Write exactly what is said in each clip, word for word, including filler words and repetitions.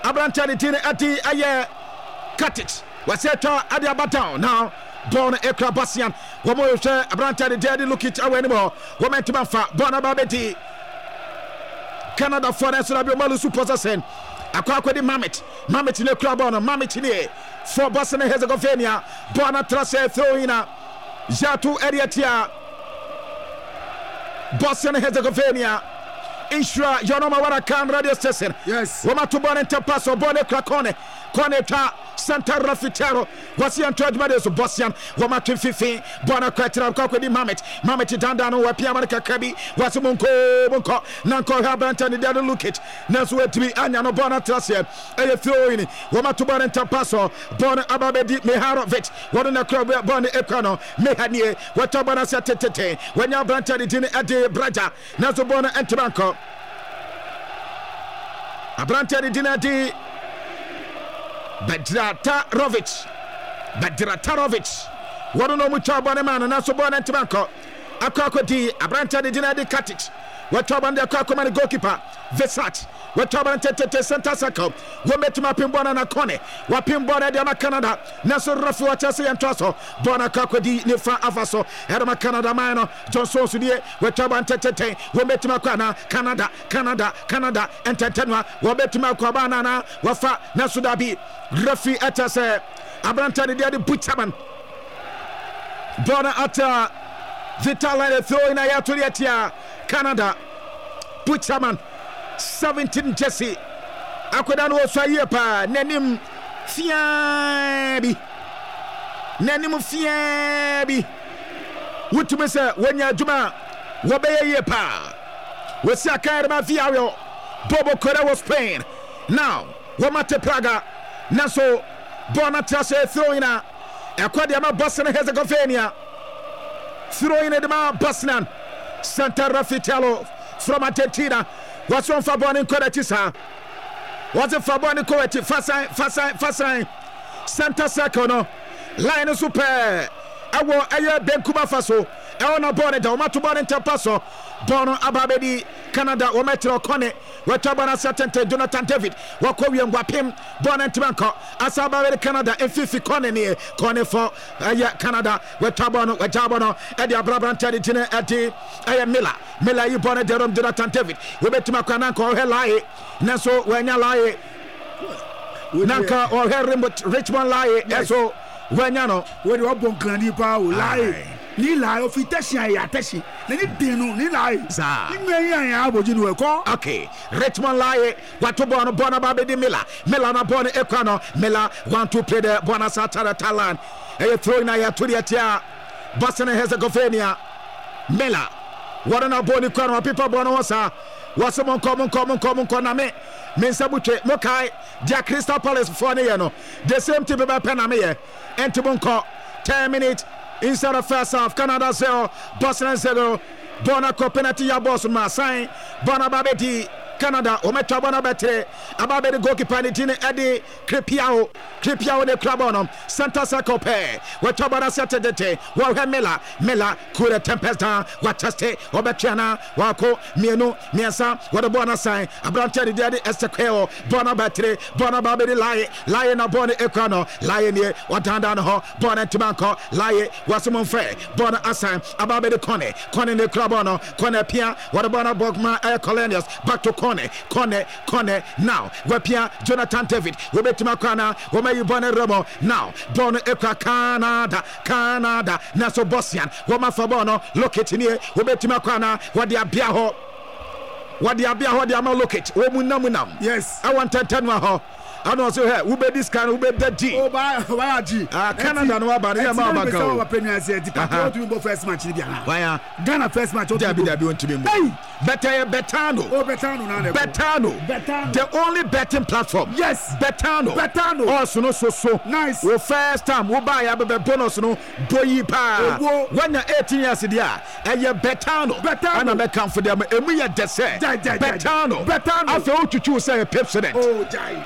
abranta de tin ati aye Katic was set at the Abatown now. Born Ekra Bassian, Womo abranta de daddy look it away anymore. Woman to Mafa, Bona Babeti Canada for us to be Malusu Possession. Aqua de Mamet, Mamet in the club on a Mamet in here for Bosnia and Herzegovina. Bona Trace Throwina Jatu Eriatia Bosnia and Herzegovina. Insura Yonoma Warakan radio station. Yes. Woma to Bon and Tapaso, Bonne Cracone, Coneta, Santa Rafitero, Wasian Trajmades of Bosnian, Woma to Fifi, Bona Quatra, Coco di Mamet, Mamet Dandano, Piamarca Kabi, Wasimunko, Bunko, Nanko Habant and the other look it. Nasway to be Anya Bona Tracia, a throwing, Woma to Bon and Tapaso, Bon Ababedi Meharovit, what in a club, Bon Econo, Mehanie, what Tabana Satete, when you're Branta dinner at the Braja, Naso Bona and Tabanco. Abrante di dinadi Badratarovic Badratarovic Waduno Mutabane man na so bona ntibanko akako di Abrante di dinadi Katic watoban de akako man goalkeeper Vesat watoban tete center circle wometuma pimbona na kone wapimbona de Canada na so rafu watase yantoso bona akako di ne fa afaso era Canada man Johnson sudie watoban tete wometuma kwa Canada Canada Canada entertainment wometuma kwa bana na wafa na sudabi rafi atase Abrante di de Butchaman bona ata Vitala throwing a yaturiatia Canada Butchaman seventeen Jesse Akwadano Sayepa Nenim Fiabi Nenim Fiabi Wutumesa Wenya Juma Wabeye Yepa Wesiaka Fiario Bobo Kore was Spain now Wamate Praga Naso Bonatase throwing a Aquadiama Boston Herzegovina throwing at the man Bosnan Santa Rafitello from Argentina. What's on Fabon in Coretisa? What's a Fabon in Coretti? Fasai, Fasai, Fasai, Santa Sacono, Line Super. I will air Benkuba Faso. I want a bonnet, I want to bonnet Tapaso, Bono Ababedi, Canada, or Metro Cone, Watabana Satente, Jonathan David, Wakovian Wapim, Bonnet Banco, Asaba Canada, and Fifi Cone near Cone for Canada, Watabano, Watabano, Eddie Abrabran Dinner at the Aya Miller, Miller, you bonnet Derum Jonathan David, we bet to Macananco, her lie, Naso, when you lie, Nanka or her Richmond lie, so when you know, when you are born, lie. Ni lie of Itashi, Yatashi, then it didn't ni lie. Okay, Richmond lie, what to born Bonababe de Miller, Melana Bon Econo, Miller want to play the Bonasatara Talan, a throwing a Turiatia, Boston and Herzegovina, Miller, what an aboni corner, people Bonosa, was someone common, common, common, Koname, Mensabuche, Mokai, Jack Crystal Palace for Niano, the same type of Panamea, and Tibunco, ten minutes. Inside the first half, Canada zero, Boston zero, Bona penalty ya boss Marseille, Bona Babeti, Canada, Ometa Bona Bete, Ababe the goalkeeper in Eddie, Crepiao, Crepiao de Clabonum, Santa Sacope, Watabana Saturday, Walher Miller, Miller, Kura Tempest down, Wataste, Obachana, Wako, Mieno, Miasa, what a bona sign, Abrante the Daddy Estaqueo, Bona Batre, Bona Babedi Lie, Lion of Bona Econo, Lion here, Watanda Ho, Bona Tibanco, Lie, Wasamon Fair, Bona Assign, Ababe the Cone, Cone the Clabono, Cone Pia, what a Bona Bogma, Air Colonials, back to Cone, Cone, Cone, now, Wapia, Jonathan David, Webetimakana, Wame Bona Romo, now, Bona Eka Canada, Canada, Naso Bosnian, Wama Fabono, look it in here, Webetimakana, what the Abiaho, what the Abiaho, the Ama look it, Womunamunam. Yes, I want to tell you how. I know so here. Who be this kind? Who be that G? Oh, by why G? Ah, Canada no about here. Ma about go. Opinion say the Patriot will go first match. Why? Ghana first match. Dabi dabi want to be. Hey, better Betano. Oh, Betano now. Betano. Betano. The only betting platform. Yes. Betano. Betano. Also no so so. Nice. Well, first time we buy a bonus no boy pa. When you're eighteen years old, and you Betano. Betano. And I come for them. And we are just say. Betano. Betano. Betano. After all to choose say Pepsodent. Oh, Jai. Pepsodent.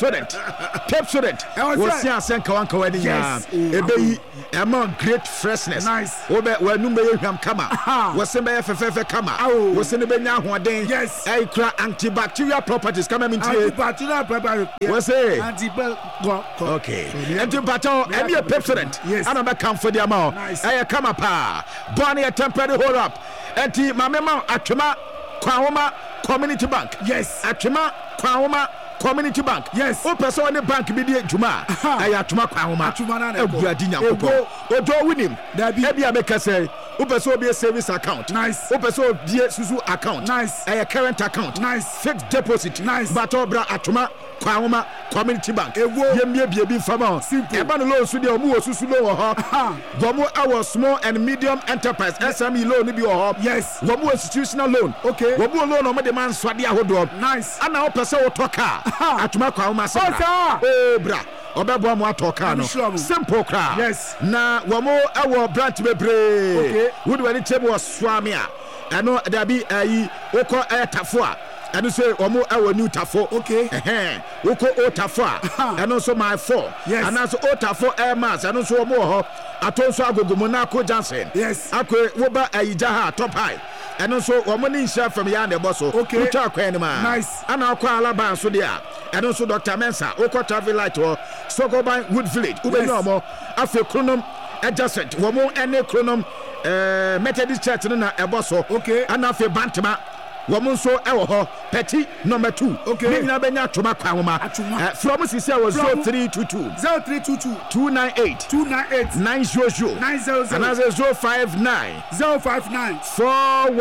Pepsodent Pepsodent wɔsi asɛn kawan kawan ni nya ebeyi ɛma great freshness wɔbɛ wɔnum bɛyɛ hwam kama wɔsi bɛyɛ fɛfɛɛfɛ kama wɔsi ne bɛnya ahoɔden ɛyi kura antibacterial properties kama mi ntie antibacterial properties wɔsi antibacterial okay antibacterial ɛmi yɛ Pepsodent ana bɛ kan fɔ di ama o ɛyɛ kama paa bɔn yɛ temporary hold up ɛnti maame ma atwema kwahoma community bank yes atwema kwahoma community bank yes o pese on bank bi di adwuma ayi atwema kwahoma aguradi nyankopɔ ojo winim ebi abeka say o pese obi a savings account nice o pese obi susu account nice a current account nice fixed deposit nice but obra atwema kwahoma community bank ewo yemie bie bi fama eba no loan so de omu osusu loan ho gomo our small and medium enterprise S M E loan bi ho yes gomo institutional loan okay gomo loan no de man swade ahodo nice ana o pese o toka atwema kwahoma se oh bra obebo mo atoka no simple cra yes na womo ewo branch bebre okay would when table was swami a eno da bi ayi woko etafo a eno so omo ewo new tafo okay eh woko o tafo a eno so my four ana so o tafo air mass eno so omo ho atonso agogomo na ko Johnson yes akwe wo ba ayi jaha top high eno so omo ni nsia fam ya na ebo so uta akwa ni ma nice ana akwa alaba so de a eno so Doctor Mensa woko traffic light ho Sokoban Wood Village ube no omo afi kronom adjacent womo ene kronom eh Methodist Church na ebo so okay ana afi Bantama womo so ewo ho petty number two okay me nyina benya twoma kwahoma from sisi was zero three two two zero three two two two nine eight two nine eight nine zero zero nine zero zero and zero five nine zero five nine four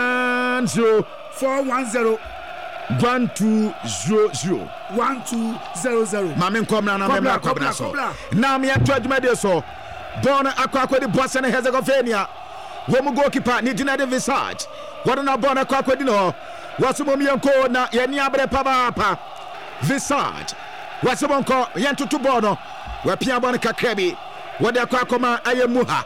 one zero four one zero one two zero zero one two zero zero mame nkomna na memra kwabna so na me ato adwuma de so bon akwa akwa de bossa na Herzegovina womu goalkeeper ni Dinade Visage wona na bon akwa akwa di no wasumo mienko na yeni abre papa pa Visage wasumo nko yentutu bono wapia bon kakrabi wode akwa akoma aye muha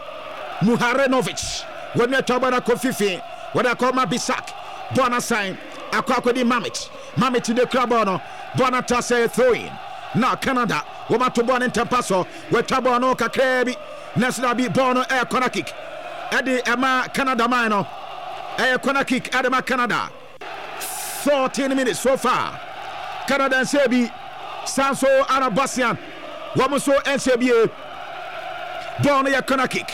Muharenovic wona tobana ko fifi wode akoma Bisak bona sign akwa akwa di Mamit Mamit de krabono bona tase throwing na Canada woma to bon intempaso wetwa bono kakrabi nesna bi bono e corner kick ade ema Canada man no e corner kick ade ma Canada fourteen minutes so far Canada and Sebi Sanso Arabasian womo so N C B A bono ya corner kick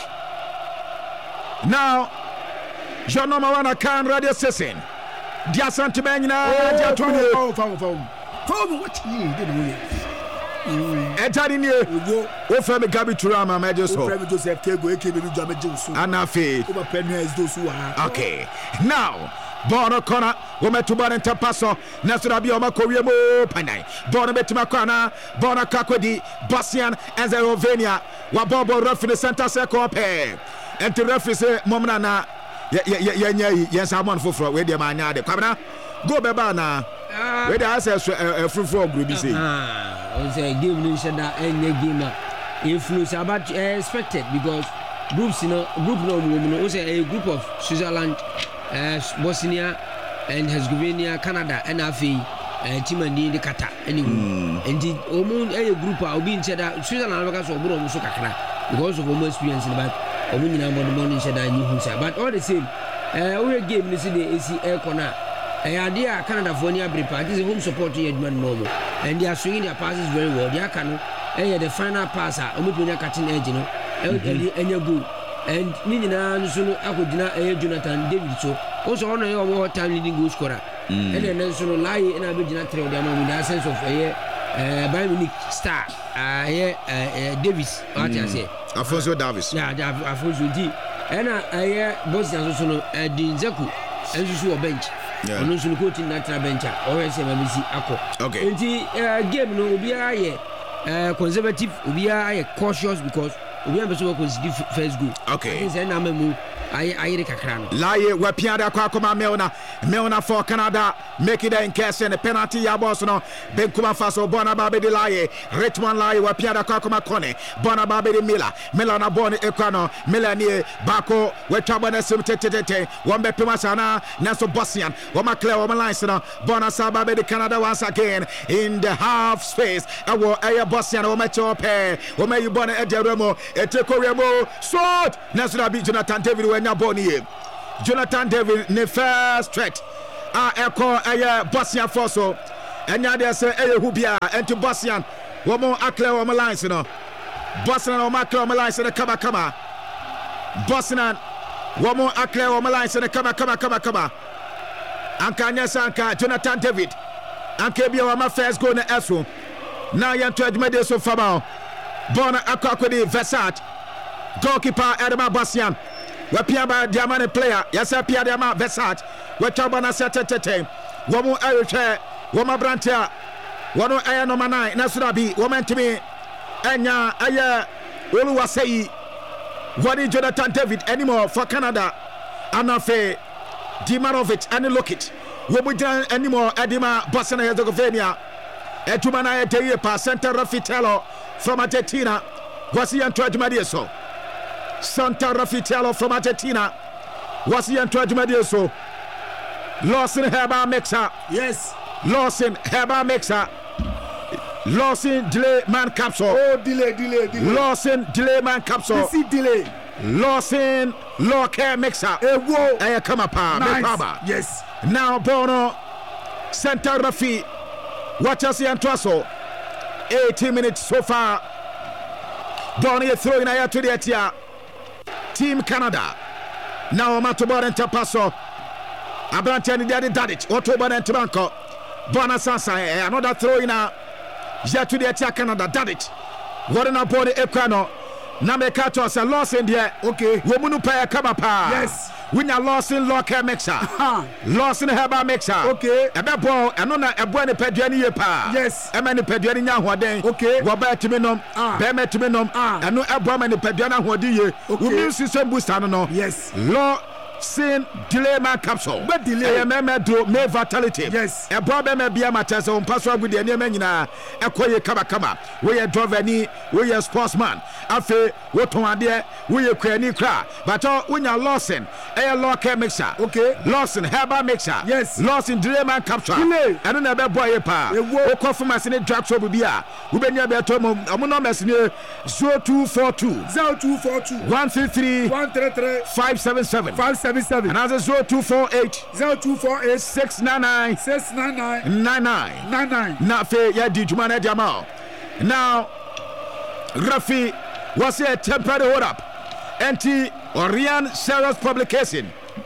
now Jean Mawana can radio session dia sentiment na dia tone oh fam fam fam what you did Ejani ni wo o fe me Gabi Turama ma je so o fe me Joseph Tego eke me Jame Jesu anafe o ba penu es do su wa okay now bono kona wo metu bono ntapaso na so da bi o makowie mo panai bono betima kwana bono kakodi Bosnian and Slovenia wa bobo ref the center circle pe enti ref say momna na ye ye ye nya ye samon foforo we de ma nya de kwabna go beba na we de access foforo group bi say ah o say game ni sheda enye game influence about expected because groups you know group no no o say a group of Switzerland uh, Bosnia and Herzegovina Canada and afi uh, team and the Qatar anyway and the omo a group a obi ncheda Switzerland because obo no so kakra because of omo experience but omo nyina mo no ncheda nyi hu say but all the same uh we game ni see the A C air corner eh ade Canada for near prepare this is home support here man normal and they are swinging their passes very well they are can eh the final pass a omo punya cutting edge no eh enya goal and ni nyina nso no akodina eh Jonathan David so also ono ye omo time leading goal scorer and then nso no lie na be gina three of them with the sense of eh eh Bayern Munich star eh eh Davis what I say Afonso Davis yeah Afonso D and eh Bosnia so no eh Dinzeku enso so bench ono nso no coaching natural bench o we say mabisi akọ okay nti game no obi aye conservative obi aye cautious because obi am so concede first goal. Okay. Say na mamu aye aye kakra no. Laye wa piada kwa koma Milner. Milner for Canada. Make it in case and penalty ya boss no. Benkuma Faso bona babe de Laye. Richmond Laye wa piada kwa koma Kone. Bona babe de Miller. Miller na bone ekwano. Miller ni bako we tabana sim tetete. Wambe pima sana Naso Bosnian. Wama clear wama lines no. Bona sa babe de Canada once again in the half space. Awo aya Bosnian wama chope. Wama yu bona ederemo. Eteko remo. Shot. Naso na bi Jonathan David wenya boni ye. Jonathan David ne first threat. A echo aya Bosnian forso. Enya de se eye hubia enti Bosnian. Wama akle wama lines no. Bosnian wama akle wama lines no kama kama. Bosnian wama akle wama lines no kama kama kama kama. Anka nyesa anka Jonathan David. Anka bia wama first goal na eso. Na yanto admede so fama. Bona akakodi Versat. Goalkeeper Edema Bosnian. Wapia ba diamane player. Yasa pia diama Versat. Wachaba na setete. Wamu ayuche. Wama brantia. Wano aya no manai. Nasurabi. Wama ntimi. Enya aya. Olu wasei. Wadi Jonathan David anymore for Canada. Anafe. Dimarovic. Ani Lokit. Wamu anymore. Edema Bosnia Herzegovina. Etumana eteye pa Santa Rafitello from Argentina. Wasi yanto adwumade so. Santa Rafitello from Argentina. Wasi yanto adwumade so. Lawson Herba Mixer. Yes. Lawson Herba Mixer. Lawson delay man capsule. Oh, delay, delay, delay. Lawson delay man capsule. See delay. Lawson law care mixer. Eh, whoa. Aya come up. Nice. Yes. Now Bono Santa Rafi. Watch us here and Twasso. eighteen minutes so far. Bonnie throwing a to the Etia. Team Canada. Now Matobar and Tapasso. Abrantian Daddy Dadich. Otoban and Tabanco. Bona Sansa. Another throwing a Yet to the Etia Canada. Dadich. What an body Equano. Namekato as a loss in there. Okay. Womunu pay a kabapa. Yes. We are lost in Locke Mixer. Lost in Herba Mixer. Okay. A bebo, and on a buone peduani pa. Yes. A many peduani then. Okay. Robert Timinum. Ah. Beme Timinum. Ah. And no Abraham and the peduana who Okay. We use system booster. No. Yes. Law. Sin delay man capsule. But delay. I remember do me vitality. Yes. A problem may be a matter so on password with the name na a koye kama kama. We a driver ni we a sportsman. Afe what on there we a kweni kra. But all when you're losing a locker mixer. Okay. Lawson Herba mixer. Yes. Lawson delay man capsule. Delay. I don't know boy pa. O confirm as in drug trouble bia. We be near beto mo no mess ni zero two four two zero two four two one three three one three three five seven seven five seven seven. and as zero two four eight zero two four eight six nine nine six nine nine nine nine nine nine. na fe ya di juma na diama. Now Rafi was a temporary hold up anti Orion Saros publication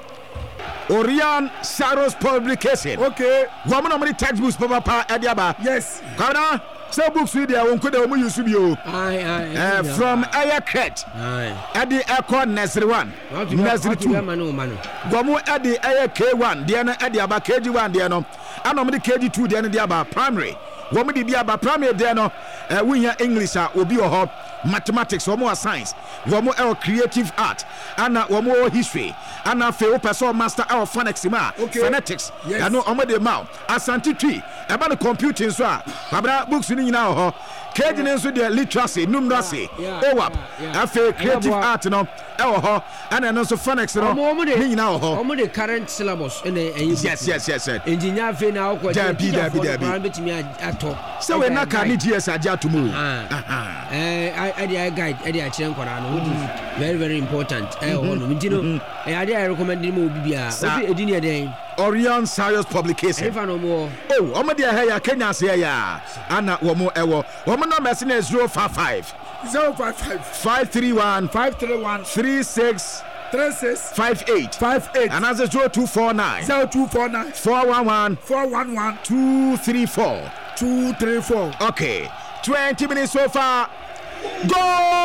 Orion Saros publication. Okay. Woman how many textbooks papa ediaba. Yes. Kana so books with there won could we use bio. Aye aye. Uh, from Ayakret. Aye. Edi Echo Nesri one. Nesri two. Gomu edi Ay K one. There na edi aba K G one there no. Ano me K G two there na there aba primary. Womu di bi aba primary there no. Uh, we hear English a obi o mathematics womu a science. Womu e creative art. Ana womu history. Ana fe o person master our phonics ma. Okay. Phonetics. Yes. Ano omo de ma. Asante tree. Eba no computing so a. Babra books ni nyina ho. K G nso de literacy, numeracy. O W A P. Afe creative art no. E wo ho. Ana no so phonics no. Ni nyina ho. Omo de current syllabus ene yes yes yes yes. Engineer fe na akọ da bi da bi da bi. Betimi ato. So we na ka ni G S aja to mu. Ah. Eh I dey guide, I dey akire nkora no. Very very important. Eh ho no. Ntino eh I dey recommend mo obi bia. Obi edi ne den. Orion Science publication. Efa no mo. Oh, omo de he ya Kenya se ya. Ana wo mo ewo. Wo mo number se na zero five five zero five five five three one five three one three six three six five eight five eight. And as zero two four nine zero two four nine four one one four one one two three four two three four. Okay. twenty minutes so far. Go!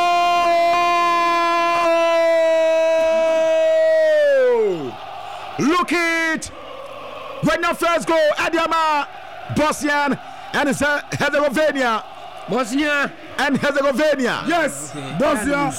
Look it! When your first goal, Adiama, Bosnian, and it's Herzegovina. Bosnia and Herzegovina. Yes, Bosnia.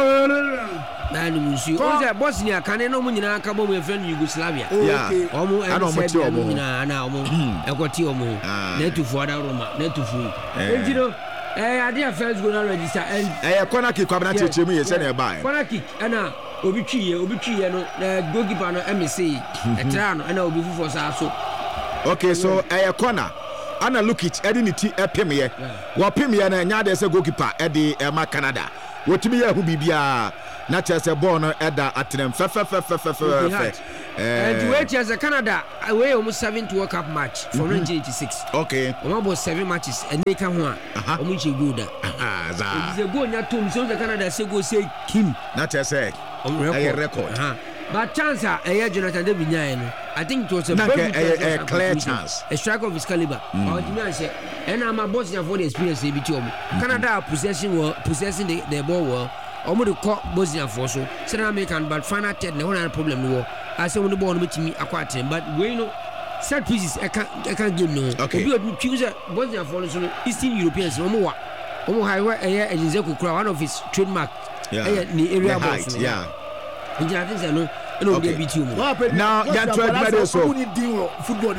Nani musuo. O se Bosnia kan no mu nyina ka bo me friend Yugoslavia. Yeah. Omo I don't want to omo. Nyina na omo. Ekoti omo. Na tufu ada Roma, na tufu. Ejiro eh ade a first go na register and eh corner kick kwabena cheche mu ye se na e bai. Corner kick na obi twiye, obi twiye no na goalkeeper no M C. Etra no na obi fufu sa so. Okay, so eh corner. Ana Lukic edi ni ti epem ye. Wo pem ye na nya de se goalkeeper edi e ma Canada. Wotimi ye hu bibia na chese ball no eda atrem fe fe fe fe fe fe. And wait as a Canada away almost seven to World Cup match for nineteen eighty-six. Okay. Almost seven matches and they can one. Omuchi good. Ah, za. It's a go nya tom so the Canada say go say Kim. Na chese a record. But chance a Jonathan David Nyan. I think it was a very a clear chance. A strike of his caliber. Or the man say, and I'm a boss for the experience A B T. Canada possessing well, possessing the, the ball well. Omo the court Bosnia for so. Say American but final third no one problem no. I say when the ball with me acquire but we know set pieces I can't I can't give no. Okay. You choose Bosnia for so Eastern Europeans no more. Omo highway a Ejeko Kura one of his trademark. Yeah. The area height, yeah. Okay. Now, you try to so football.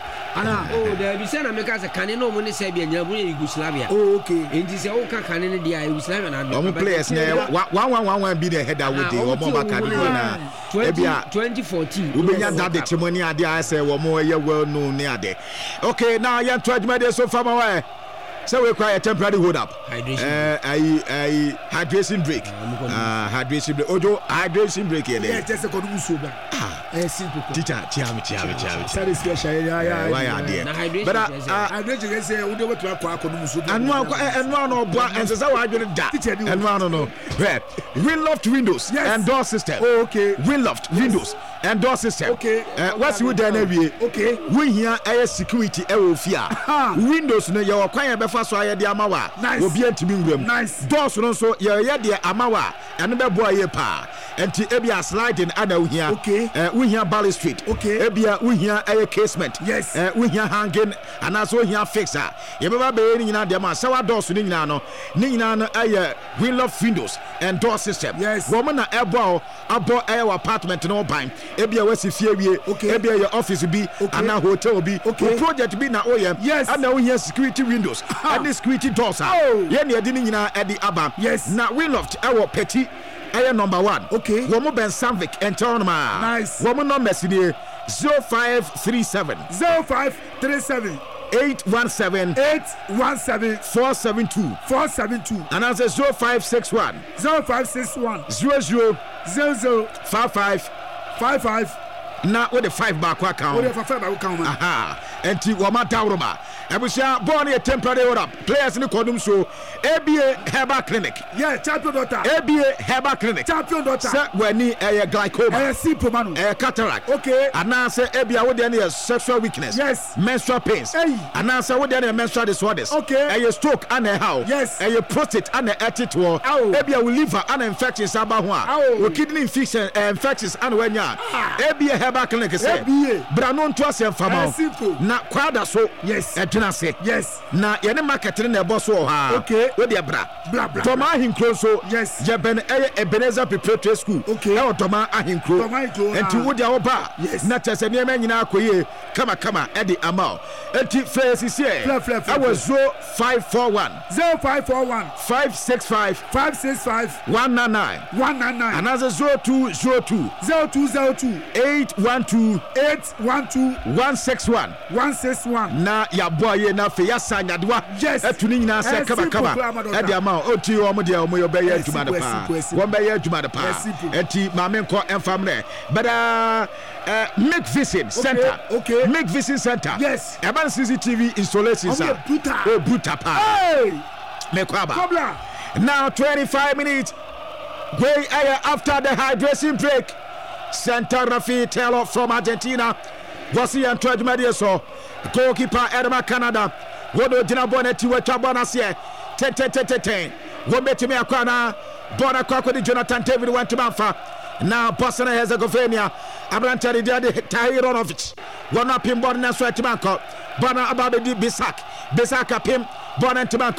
Ana oh there be say na make us can no money say be nya bun Yugoslavia. Oh okay. Enti say o kan kan ne dia Yugoslavia na do. Omo players na one one one one be the header with the omo baka bi na e bia twenty fourteen. We be that the testimony ade I say omo ye well known ne ade. Okay, now you try to so far away. So we require a temporary hold up. Hydration. Uh, I, I, hydration break. Uh, hydration break. Ojo, hydration break here. Yeah, just a good musuba. Ah, eh, simple. Teacher, tiami, tiami, tiami. Sorry, special. Yeah, yeah. Why are there? But uh, hydration is say we don't want to acquire good musuba. And one, and one no boy, and so I did that. And one no. Right. Winloft Windows and door system. Oh, okay. Winloft Windows and door system. Okay. Uh, what's with the navy? Okay. We here air security air fear. Windows no you acquire before so I de amawa obi antimi ngwam doors no so ye ye de amawa ene be boy ye pa enti ebia sliding ana uhia eh uhia balustrade ebia uhia air casement yes eh uhia hanging ana so uhia fixer ye be ba be ni nyina de ma sawa doors ni nyina no ni nyina no aye Winloft Windows and door system yes woman na ebo abo air apartment no ban ebia wasi fie wie ebia your office bi ana hotel bi project bi na oye ana uhia security windows and security doors ah ye na edi ni nyina edi aba yes na Winloft ewo petit aye number one okay wo mo Ben Samvik enter ma nice wo mo number si ni zero five three seven zero five three seven eight one seven eight one seven four seven two four seven two and answer zero five six one zero five six one zero zero zero zero five five five five na with the five back account with the five back account aha enti wo ma dawroma ebusia born a temporary hold up players in the kodum so A B A Herbal Clinic yeah champion doctor A B A Herbal Clinic champion doctor say when ni eh glaucoma eh simple man eh cataract okay and now say A B A wo dey na sexual weakness yes menstrual pains hey and now say wo dey na menstrual disorders okay eh stroke and how yes eh prostate and attitude A B A liver and infections aba ho a wo kidney infection infections and when ya A B A Herbal Clinic say bra no nto asem fama na kwada so yes edwena se yes na ye ne market ne na ebo so ha okay we de bra bra bra Toma Ahinkro so yes je ben Ebenezer Preparatory School okay e Toma Ahinkro enti wo de oba na tese ne ma nyina akoye kama kama e de ama enti face is here I was zero five four one zero five four one five six five five six five one nine nine one nine nine another zero two zero two zero two zero two eight one two eight one two one six one one six one na ya boye na fe ya sanyadewa yes etuni nyina se kaba kaba e de ama o ti o mo de o mo yo be ya adwuma de pa wo be ya adwuma de pa enti ma me nko enfamre bada uh, Make Vision Center okay Make Vision Center yes Eban C C T V installations are brutal oh brutal pa hey me kwaba Kobla now twenty-five minutes way after the hydration break Center Rafi Taylor from Argentina was here and tried to so goalkeeper Edema Canada wodo dina bona ti watwa bona se ten ten ten ten wo betimi akwana bona kwa kwa Jonathan David went to Manfa now Bosnia and Herzegovina Abrantari dia de Tahironovic wona pim bona so atimanko bona ababe di Bisak Bisak pim bona timanko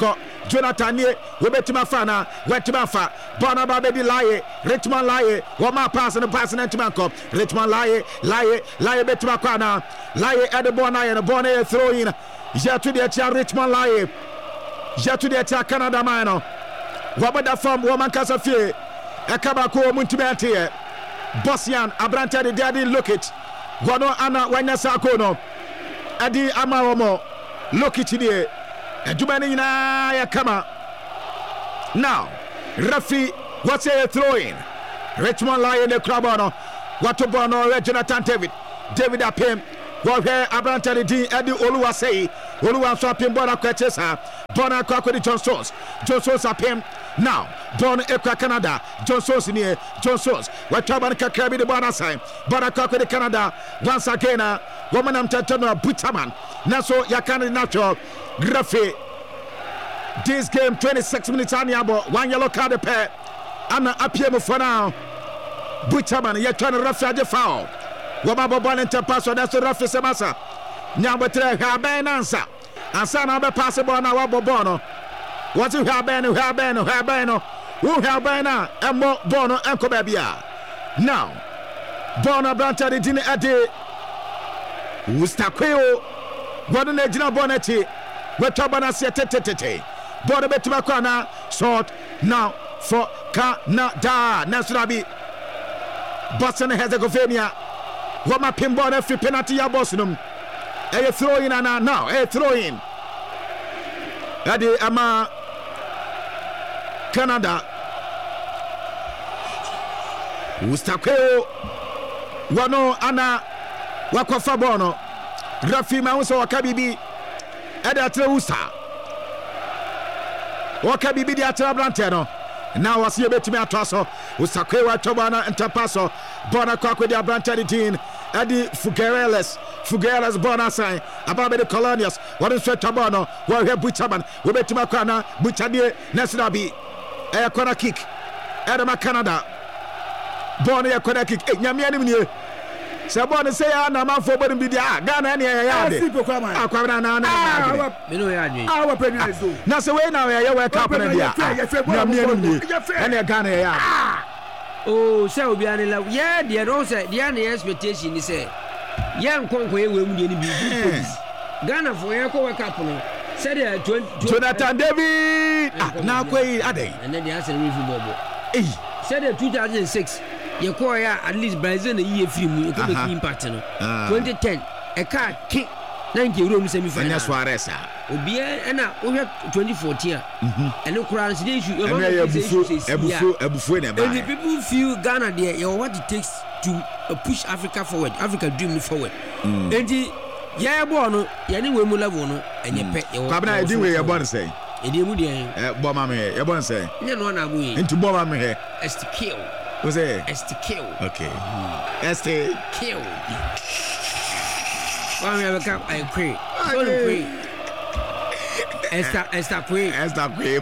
Jonathan nie wobɛtumi afa na wɛtumi afa bɔna ba bɛdi laye Richmond laye wɔma pass no pass no ntumi ankɔ Richmond laye laye laye bɛtumi akɔ ana laye ɛde bɔna yɛ no bɔna yɛ throw in yɛto deɛ kyia Richmond laye yɛto deɛ kyia Canada man no wɔbɛda fam wɔma nkasa fie ɛka baako wɔ mu ntumi anteɛ Bosnian abrante de Daddy Lukic wɔno ana wanya saako no ɛde ama wɔn Lukic die adwuma no nyinaa yɛ kama now referee what's a throw in Richmond Lion the crab no wato ball no Jonathan David David apem wɔhwɛ abrante de din ɛde Oluwasei Oluwa nso apem ball akɔkyɛ saa ball akɔ akɔdi John Stones John Stones apem now ball ekwa Canada John Stones nie John Stones watwa ball kakra bi de ball aside ball akɔ akɔdi Canada once again a woman am tɛtɛ no Butaman na so yakane natural referee this game twenty-six minutes on yabo one yellow card pair ana apiem for now Butaman yɛ trying to referee the foul waba ball into pass so that's the referee semasa nyabo tre ha ben answer ansa na be pass ball na waba ball no what you have ben ha ben ha ben no who have ben na emmo ball no enko ba bia now ball na branch the din ade Wustakweo Gordon Ejina Bonnetti Wetabana Setetete Border Betumakana short now for Canada Nasrabi Boston Herzegovina Wama Pimbona free penalty ya Boston a throw in and now a throw in Adi Ama Canada Wustakweo Wano Ana wakɔfa bɔɔ no rafi ma wo sɛ wɔka biribi ɛde atrɛ wo sa wɔka biribi de atrɛ abrantɛ no na wɔse yɛbɛtumi atoa so wosakwe watɔ bɔɔ no ntɛpa so bɔɔ no kɔ akɔdi abrantɛ de din ɛde Fugereles Fugereles bɔɔ no asan aba bɛde Colonials wɔde nso atwa bɔɔ no wɔhwɛ Butchaman wɔbɛtumi akɔ ana Butchadie na sena bi ɛyɛ corner kick ɛde ma Canada bɔɔ no yɛ corner kick nyamea nim nie Sabon say na man for body media Ghana na ya de akwabra na na me no ya dwen ah wa premier zo na se we na ya we ka pana dia na me no ni na Ghana ya oh say obi an la yeah the no say the an expectation ni say ya nkonko ye we mu de ni bi Ghana for ya ko we cup no say the Jonathan David na kwai adai and then the answer we football eh say the two thousand six ye ko ya at least Brazil na ye free mu ko be impact no twenty ten e ka ki na nke Rome semi final Suarez obi e na o hwe twenty fourteen a ene kura no say issue e ma ebufu ebufu ebufu na ba and people feel Ghana there you what it takes to uh, push Africa forward Africa dream forward and yeah boy no ye ne we mu level no enye pe ye kwabna e di we ye born say e di mu dey e bo ma me ye born say ne no na mu yi nti bo ma me he is to kill was it is to kill okay is to kill one we have a I pray don't pray Esta esta pray esta pray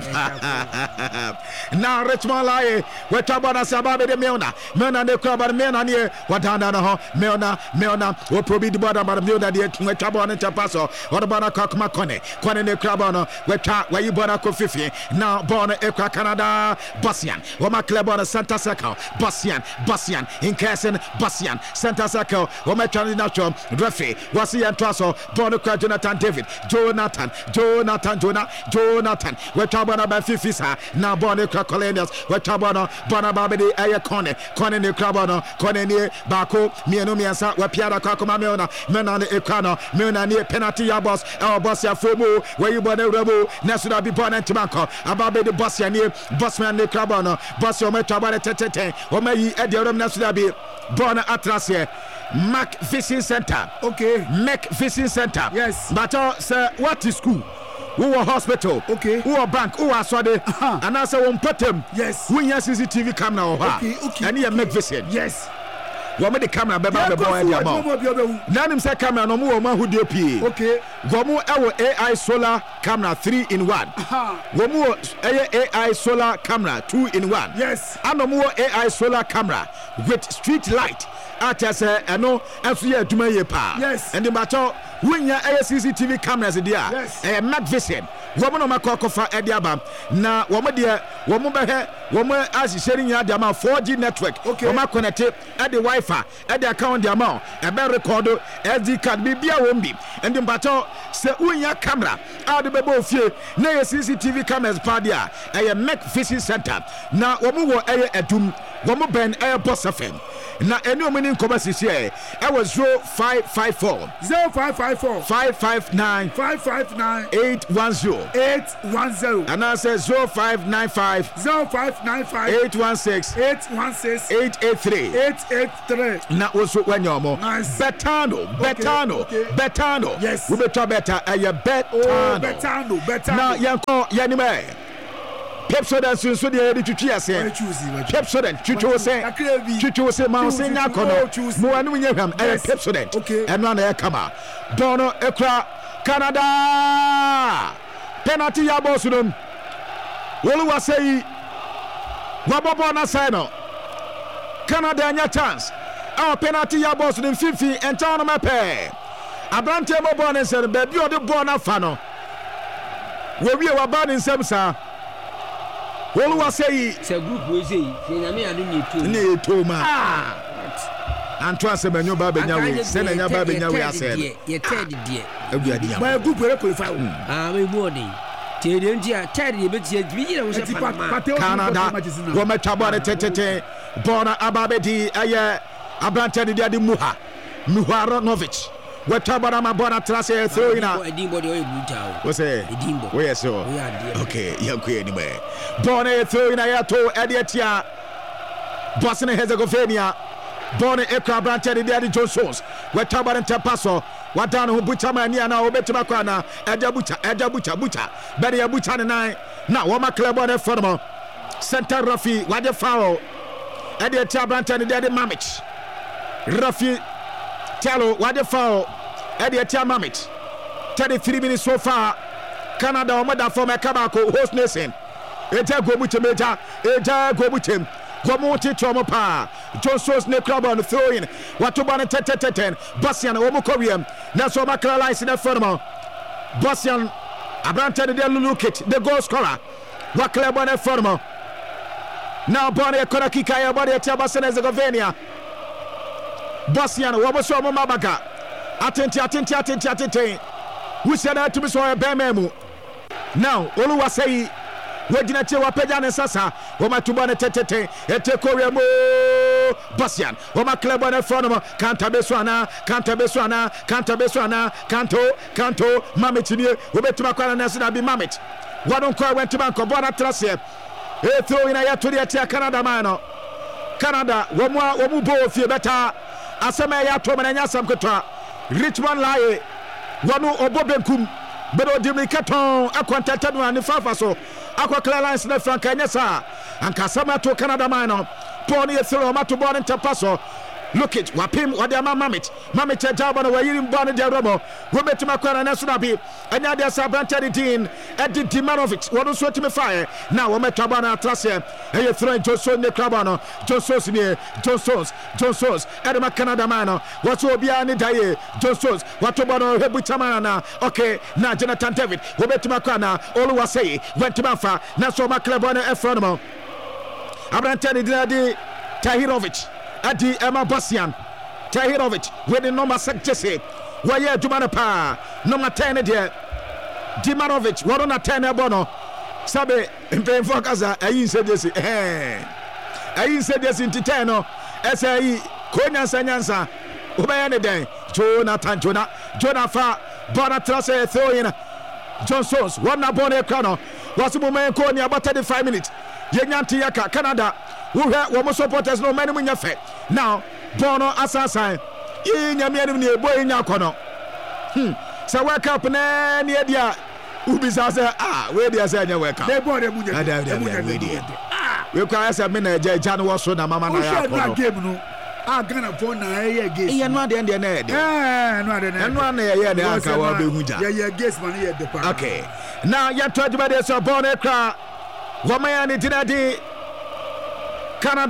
now Richmond lie we talk about Sababe de Milna Milna de club but Milna ne wadanda no Milna Milna o probi di boda but Milna de we talk about enter pass or about Kakma Kone Kone de club no we talk where you born ko fifi now born ekwa Canada Bosnian o ma club on Santa Circle Bosnian Bosnian in Kersen Bosnian Santa Circle o ma try natural referee was here to so born ko Jonathan David Jonathan Jonathan Jonah Jonathan we talk about by fifi sa now born Colonials we talk about born about the air corner corner the club no corner ne bako mienu miensa we piada kwa koma meona mena ne ekano mena ne penalty ya boss our boss ya fomo where you born rebo na so da be born antimanko about the boss ya ne boss man the club no boss yo me talk about ten o me yi e de rom na so da be born atlas here Mac Vision Center okay Mac Vision Center yes but uh, sir what is school who are hospital okay who are bank who are so de and I say one patem yes when you C C T V camera or okay okay and you make vision yes what make the camera be ba be boy dia ma na nim say camera no mo ma hudie pie okay go mo e wo A I solar camera three in one go mo e A I solar camera two in one yes and mo A I solar camera with street light at as eno enso ye aduma ye pa yes and the matter when ya C C T V cameras there yes eh Mac Vision wɔn no makɔ akɔfa ɛde aba na wɔn deɛ wɔn bɛhɛ wɔn ahyehyɛ ne nyinaa de ama four G network wɔn akɔnɛte ɛde wifi ɛde account de ama ɛbɛ rekɔdo S D card biribiara wɔn bi ɛde mpatɔ sɛ wonya camera a de bɛbɔ ofie na yɛ C C T V cameras paadi a ɛyɛ Mec Fishing Center na wɔn wɔ ɛyɛ ɛdum wɔn bɛn ɛyɛ Boss F M na ɛne wɔn ne nkɔmɔ sisi ɛ ɛwɔ zero five five four zero five five four five five nine five five nine eight one zero eight one zero anaasɛ zero five nine five zero five nine five eight one six eight one six eight eight three eight eight three na woso wanya ɔmo Nice. betano betano okay. betano Yes. wobɛtɔ bɛta ɛyɛ oh betano betano betano na yɛnkɔ yɛnim ɛ pepsodent nso deɛ yɛde twitwi ase Why choose it? pepsodent twitwi wo sɛ Kakra bi. twitwi wo sɛ ma wo sɛ nya Oh, akɔnɔ choose. mo anom nyɛ hwam ɛyɛ Yes. pepsodent Okay. ɛno ana ɛyɛ kama dɔn no ɛkura Canada penalty yɛ abɔ so nom wɔluwa sɛ yi wɔbɔ bɔɔl no sɛe no Canada anya chance ɛwɔ penalty yɛ abɔ so no mfimfini ɛnkyɛn no mɛpɛ aberanteɛ bɔ bɔɔl ne nsɛm baabi a ɔde bɔɔl no afa no wɔwie wɔba ne nsɛm saa wɔluwa sɛ yi sɛ group wey sɛ yi sɛ nyame ade ne etu ne yɛ tom a ah anto asɛm anyo ba bɛnya wei sɛ na nya ba bɛnya wei asɛ no yɛ third deɛ agu adi My ama group will qualify. ah me mu ɔden tie de nti a third deɛ bɛtie bi yɛ wo sɛ Eti panama Pateo Canada wɔmɛtwa bɔɔl no tetete bɔɔl no aba bɛdi ɛyɛ aberanteɛ no de ade muha muha Ronovic wɔtwa bɔɔl no ama bɔɔl no atena sɛ ɛthrow in a ɛdin bɔ deɛ ɔyɛ buta o wo sɛ ɛdin bɔ woyɛ sɛ hɔ ɔyɛ adeɛ okay yɛnkɔ yɛ anim ɛ bɔɔl no yɛ throw in a yɛto ɛde atia Bosnia Herzegovina bɔɔl no ɛkura aberanteɛ no de ade Johnstones wɔtwa bɔɔl no ntɛmpa so wada no ho bucha ma ani ana wobɛtumi akɔ ana ɛgya bucha ɛgya bucha bucha bɛde yɛ bucha ne nan na wɔma klɛbɔ no ɛfɔ no mɔ center Rafi wagye foul ɛde ɛti aberanteɛ no de ade Mamich Rafi Tello wagye foul ɛde ɛti Mamich thirty-three minutes so far Canada wɔn da fam ɛka baako host nation ɛgya go bucha ɛgya ɛgya go bucha wɔn ti tɔ wɔn paa Johnstones ne kura bɔɔl no throw in wato bɔɔl no tɛtɛtɛtɛn Bosnian wɔn kɔ wiem na so wɔn akara lines ne fɛn mu Bosnian aberanteɛ no de lulu kit the goal scorer wakara bɔɔl no fɛn mu na bɔɔl no yɛ kɔnɔ kika yɛ bɔɔl no yɛ tia Bosnia Herzegovina Bosnian wɔn so wɔn mabaga atente atente atente atente wusia na atumi so ɔyɛ bɛrɛ mu now oluwa sɛyi wɔgyina tie wɔapagya ne nsa saa wɔmato bɔ no tɛtɛtɛn ɛte kɔwia mo Bosnian wɔmakla bɔ no frɔ no mɔ kanta bɛso anaa kanta bɛso anaa kanta bɛso anaa kanto kanto Mamit nie wɔbɛtumi akɔ no nɛso na bi Mamit wɔno nkɔ wɔntumi ankɔ bɔ no atena seɛ ɛthrow in a yɛto deɛ tia Canada man no Canada wɔn a wɔn bɔ wɔ fie bɛtaa asɛm a ɛyɛ atɔ mu na ɛnyɛ asɛm ketewa Richmond Laye wɔno ɔbɔ benkum bɛdɛ ɔdi mi kɛtɔn akɔntɛtɛ no a ne fafa so akɔ clear lines na franka nyɛ saa anka asɛm ato Canada man no bɔɔl no yɛ throw ɔmato bɔɔl no ntɛmpa so look it wapim wɔde ama Mamit Mamit ɛgya bɔ no wɔyiri bɔɔl no deɛ rɔbɔ wɔbɛtumi akɔ na nɛso no bi ɛnyɛ adeɛ sɛ aberanteɛ de din ɛde Dimanovic wɔno nso atumi faeɛ na wɔmɛtwa bɔɔl no atra seɛ ɛyɛ throw in Johnstones ne kura bɔɔl no Johnstones nie Johnstones Johnstones ɛde ma Canada man no wɔso obiara ne da yie Johnstones wato bɔɔl no hɛbu kyama na okay na Jonathan David wɔbɛtumi akɔ na Oluwaseyi wɔntumi afa na so ɔmakla bɔɔl no ɛfrɛ no mɔ aberanteɛ ne din ade Tahirovic adi Emma Bosnian Tahirovic with the number six jesse wɔyɛ adwuma no paa number ten deɛ Dimanovic wɔno na ten ɛbɔ no sabe mpanyinfoɔ kasa ayi nsɛ jesse ɛhɛn ayi nsɛ jesse nti ten no ɛsɛ ayi ko nyansa nyansa wobɛyɛ ne dɛn Jonathan Jona Jona fa bɔɔl no tra sɛ throw in Johnstones wɔn na bɔɔl no ɛkura no wɔsi mu mɛn ko ni abɔ thirty-five minutes yɛnya nti yɛka Canada wohwɛ wɔn supporters no ɔmɛn mu nyɛ fɛ now bɔɔl no asansan yii nyamia nim ni ebo yi nya akɔ no hmm sɛ world cup naa ni edi a ubisa sɛ ah wei di ɛsɛ ɛnyɛ world cup They bought them with ɛdɛ ɛdɛ them with ɛdɛ wei di them. ɛdɛ Ah, wei kɔ ayɛ sɛ mi na ɛgya ɛgya no wɔ so na mama na who yɛ should akɔ that no game no? Ah, Ghana for na eh game. iye no adeɛ deɛ na yɛ dɛ Eh, no ade na. ɛno ana yɛyɛ de anka wɔ bɛhu gya Yeah, yeah, guess man here the pa. okay na yɛtɔ adwuma de sɛ bɔɔl no ɛkura wɔn yɛ ne gyina de Canada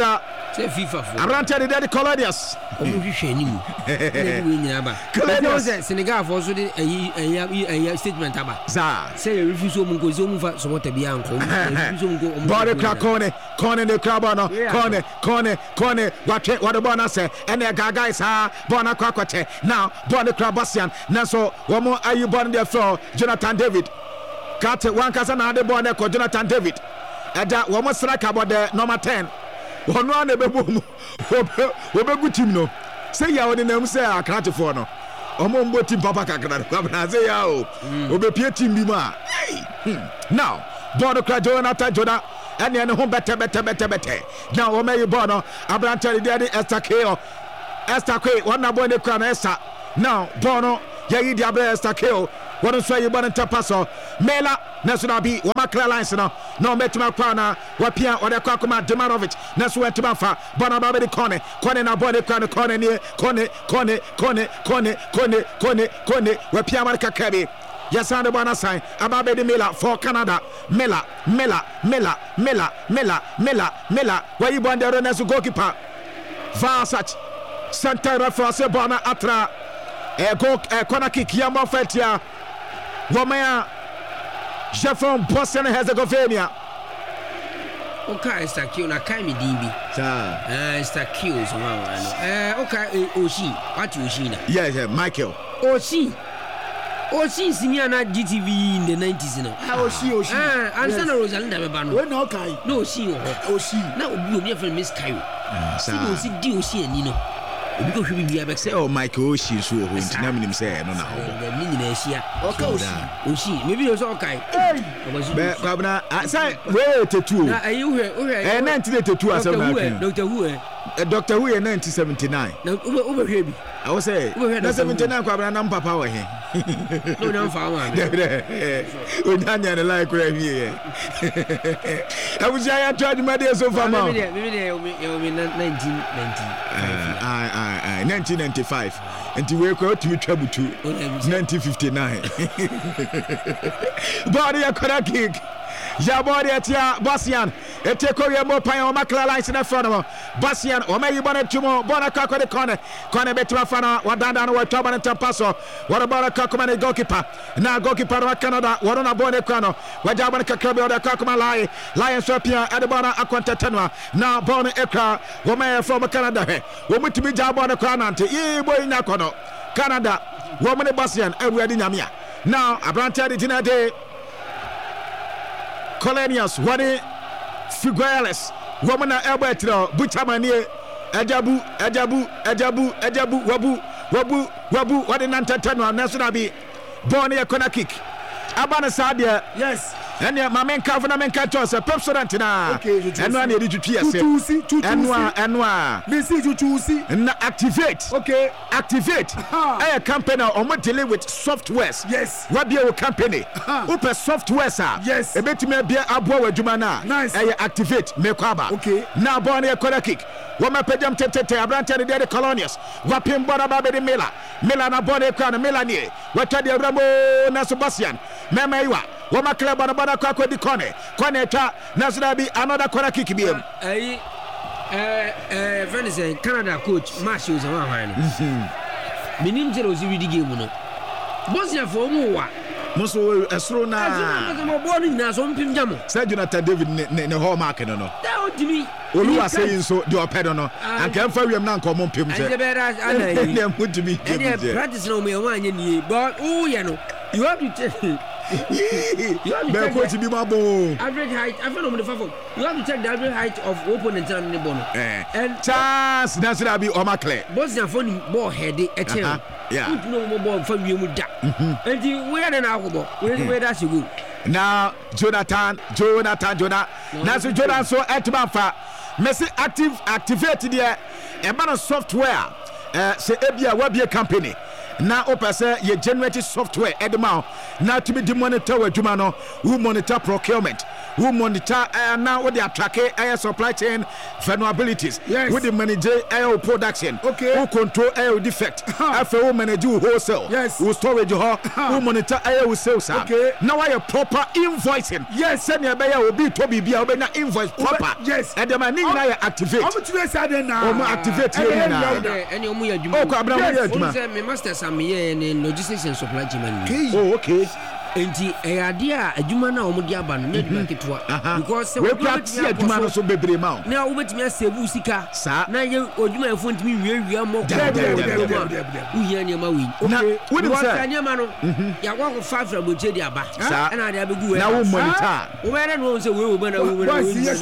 say FIFA for abrante de de colonials omo hwehwe ni mu na we nyina ba colonials say Senegal for so de ayi ayi statement aba za say you refuse omo ko say omo fa supporter bia anko refuse omo ko body crack corner corner de crab no corner corner corner what what the bona say and the guys ha bona kwakwate now body crab Bastian na so womo ayi bon de floor Jonathan David kat one kasa na de bon de ko Jonathan David eda womo strike about the number ten wono na bebo mu obegu team no say ya woni nam say akrate for no omo mbo team papa kakra kwabna say ya o obepie team bi ma now ball crack Jonathan Jonah and then home better better better better now o me ball no abrante de de Esther Keo Esther Keo one na boy de crown Esther now ball no yayi di abra Esther Keo one so you born to pass Mela national be wo makla lines no no metima kwa na wapia ode kwa kuma Demarovic naso wetima fa bona ba be corner corner na boy de crown corner ni corner corner corner corner corner corner corner wapia marka kabi yes and the bona sign ababe de Mela for Canada Mela Mela Mela Mela Mela Mela Mela where you born there naso goalkeeper Vasach center reference bona atra e go e corner kick yamba fetia Womaya Jeffron Boston Herzegovina. Okay, Esther Keo na kai mi dimbi. Sa. Eh, Esther Keo so one one. Eh, okay, Oshi. What Oshi na? Yes, yeah, Michael. Oshi. Oshi senior na G T V in the nineties no. Ah, Oshi, Oshi. Ah, and Sandra Rosalinda be ba no. We no kai. No Oshi o. Oshi. Na obi obi friend Miss Cairo. Sa. Oshi di Oshi ani no. Obi ko hwi bia be say oh Michael Oshi so ho nti na minim say no na ho. The meaning na Asia. Okay, Oshi. Oshi, maybe you so kai. Hey. Be kwabna say we tetu. Na ayi hwe, hwe. Eh nineteen eighty-two asem na kan. Doctor Who eh. Doctor Who in nineteen seventy-nine. Na ube ube hwe bi. I was say na seventy-nine kwabna na papa wa he. No na fa wa. Onyanya na like kura hwie. Abuja ya trade made so far ma. Maybe maybe maybe nineteen ninety. Ah ah nineteen ninety-five and we go to Trabutu nineteen fifty-nine. Body a corner kick. Ya body at ya Bastian. E take over more pine on Macla lines in the front of Bastian. O may you bonnet to more Bonaka the corner. Corner bet to a fan. What down down what top and passo. What about a Kakuman goalkeeper? Now goalkeeper of Canada. What on a bonnet corner. What Jaban Kakabi or the Kakuma lie. Lion Serpia at the Bona Aquanta Tenua. Now Bonnet Ekra. Woman from Canada. Woman to be Jabon Canante. Ye boy in Nakono. Canada. Woman Bastian. Everybody Namia. Now Abranta the dinner day. Colonials, Wadi Figueres, Woman Alberto, Butchamani, Ajabu, Ajabu, Ajabu, Ajabu, Wabu, Wabu, Wabu, what in Antatano, National be born a corner kick. Abana Sadia, yes. And my main government catches a pepsodent now. And one did you tear and one and one. Listen to choose and activate. Okay, activate. A company or what dealing with softwares. Yes, what be your company? Open software, sir. Yes, a bit may be a boy Jumana. Nice. I activate Mekaba. Okay, now born a corner kick. What my pedam tete, Abranta the dead colonials. Wapim Bonababe de Mila. Milana Bonne Crown, Melanie. What are the Rambo Nasebastian? Memaiwa. What my club on a Bona Quaco di Corne. Corne ta Nasra be another corner kick be him. Eh, eh, Venice, Canada coach, Marshall's a one. Minim Jerosi with the game. Bosnia for more. Muso Esrona. I'm born in Nason Pimjamo. Said Jonathan David in the hall market. No, that would be. Olu was saying so. Do a pedono. I can't find him now. Come on, Pim. I want to be practice no me one year, but oh, you know, you have to tell. You have to to be my boy. Average height. I found on the phone. You have to check the average height of opponent and the bono. And chance that's what I be on my clay. Bosnia phone ball heady a chair. Yeah, no more ball from you with that. And you wear an alcohol. Where that's you. Now, Jonathan, Jonathan, Jonathan. Now, so Jonathan, so at Mafa. Messi active activated there. A man of software. Uh, say, Ebia, what be a company. Now, open say you generate software at the mouth. Now to be the monitor with Jumano, who monitor procurement. wo monitor uh, now with the attract uh, supply chain vulnerabilities yes. with the manage uh, production okay. who control uh, defect after who manage wholesale yes. who storage who monitor uh, sales okay. now I have proper invoicing yes send your buyer will be to be be invoice proper yes and the money now activate I'm to say that now activate any omu ya oh kwabra mu ya adwuma say me master sam ye in logistics and supply chain oh okay enti eyade a adwuma na omo di aba no na adwuma ketwa because we practice adwuma no so bebre ma na wo betimi asebu sika na ye adwuma efo ntimi wiawia mo wo ye ne ma wi okay we dem say anyama no ya kwa ko five raboche di aba na de abegu we na wo monitor wo be no say we wo be na wo we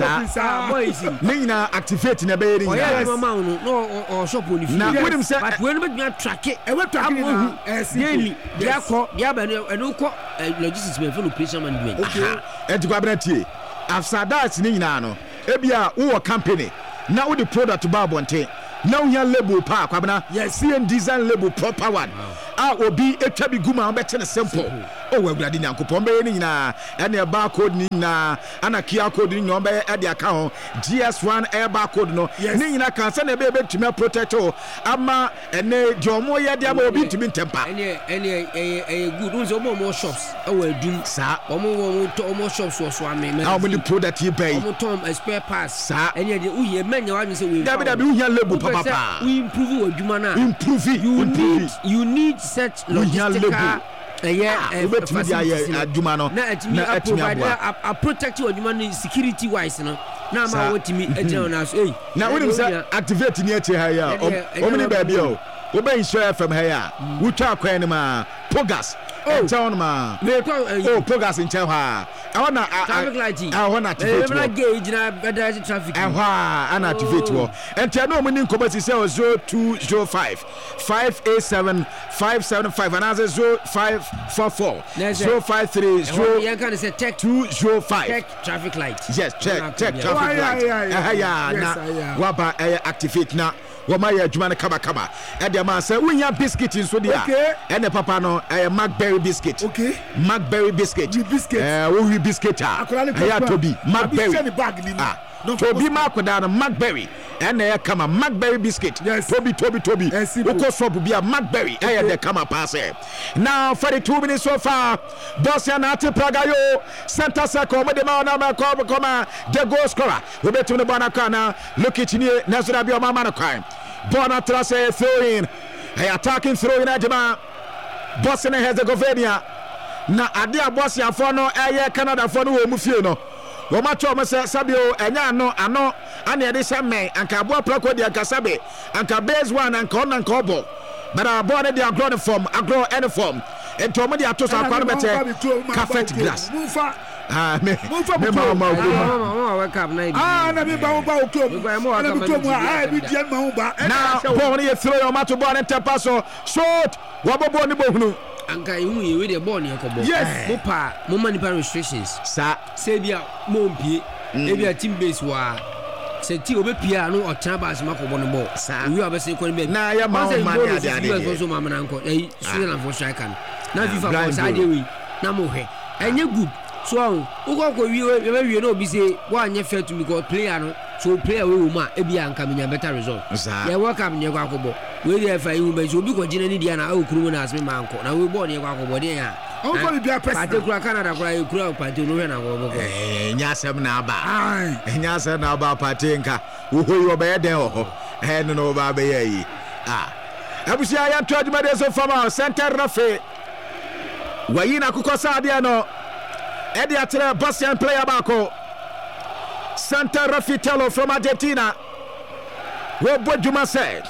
boys me na activate na be yin o ya no ma no no o shop oni fi na we dem say but we no betimi track e we track na daily dia ko dia ba no eno ko logistics me for operation management okay e dikwa bratie after that ni nyina no e bia wo company na wo the product ba bonten na wo yan label pa kwabena yes C N design label proper one a obi etwa bi guma be tene simple o wa gurade nyankopon be ni nyina ene e barcode ni nyina ana Q R code ni nyom be e de aka ho G S one air barcode no ni nyina kan se na be be tumi protect o ama ene jomo ye de ama obi tumi ntempa ene ene eh good unzo mo mo shops e wa adum sa omo mo to mo shops wo so ame how many product you buy omo tom spare parts sa ene de uye menya wa se we dabi dabi uye label papa pa we improve adwuma na improve you improve need you need such logistical yeah facility adwuma no na atimi a protect adwuma no security wise no na ma wotimi agina na so eh na we say activate ni eche ha ya o mini ba bia o we be insure F M ha ya we twa kwan ni ma Pogas oh town ma me ko oh Pogas in town ha I wanna traffic light I wanna activate na gauge na better traffic eh ha ana activate wo enti no mo ni nkomasi say zero two zero five five eight seven five seven five and as zero five four four zero five three zero you can say tech two zero five tech traffic light yes check check traffic light eh ya na waba activate na wama ya adwuma na kaba kaba e de ma say wunya biscuit nso dia e ne papa no eh Macberry biscuit okay Macberry biscuit biscuit eh wo wi biscuit ah ya Toby Macberry ah Toby makoda na Macberry ene ya kama Macberry biscuit yes. Toby Toby Toby uko shop bia Macberry okay. eh de kama pass now forty-two minutes so far Bosia na ati Praga yo center circle mo de ma na ma ko koma the goal scorer we betu ne bana kana look it ni na so da bia ma ma na kwan Bona trase throw in hey attacking throw in ajima Bosnia and Herzegovina na ade a Bosnia for no eye Canada for no mu fie no wo ma cho mo se sabio enya no ano ana ye de se men anka abo prako de anka sabe anka base one anka on anka obo but our boy de agro form agro any form ento mo de atoso akwa no bete carpet glass ah me me ma ma ma wake up na ah na me ba ba okro na me to mo ah bi dia ma ba na ball ni throw your match ball and tap so short wo bobo ni bohunu anka ihu ye we de ball ni ekobo mo pa mo manipa restrictions sa say bia mo mpie e bia team base wa se ti obepia no o chan ba asema ko bo no ball we obese ko ni na ya ma o man ya de de so ma na nko eh Switzerland for striker na FIFA for sa de we na mo hwe enye good so ugo ko wi we we no bi say wa anye fair to because player no so player we wo ma e bia anka menya better result ya work up nye kwa kobo we dey fa yu be so bi ko jina ni dia na o kuru na asme ma nko na we ball nye kwa kobo de ya o ko bi bia person particular Canada kwa e kuru party no we na ko bo eh nya asem na aba eh nya asem na aba party nka wo hoyi oba ye den ho eh no no ba be yi ah abusia ya to aduma de so fama center rafe wayi na kukosa de no Eddie Atre Bosnian player bako Santa Rafitello from Argentina what would you must say